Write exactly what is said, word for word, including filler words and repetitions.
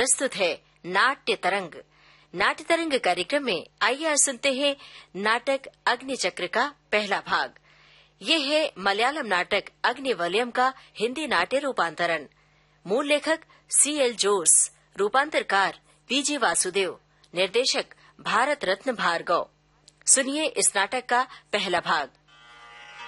प्रस्तुत है नाट्य तरंग। नाट्य तरंग कार्यक्रम में आइए आज सुनते हैं नाटक अग्निचक्र का पहला भाग। ये है मलयालम नाटक अग्निवलयम का हिंदी नाट्य रूपांतरण। मूल लेखक सी एल जोस, रूपांतरकार पीजी वासुदेव, निर्देशक भारत रत्न भार्गव। सुनिए इस नाटक का पहला भाग।